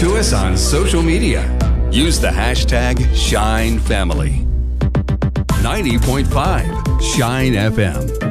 to us on social media. Use the hashtag ShineFamily. 90.5 Shine FM.